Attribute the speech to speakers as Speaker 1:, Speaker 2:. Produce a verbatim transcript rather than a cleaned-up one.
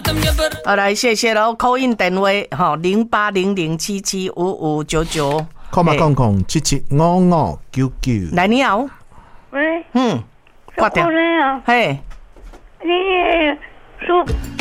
Speaker 1: 好，来谢谢喽，call in 电话哈零八零零七七五五九九，
Speaker 2: 空嘛空空七七五五九九。
Speaker 1: 来你好，
Speaker 3: 喂，
Speaker 1: 嗯，挂掉，
Speaker 3: 小姑娘，
Speaker 1: 嘿，
Speaker 3: 你属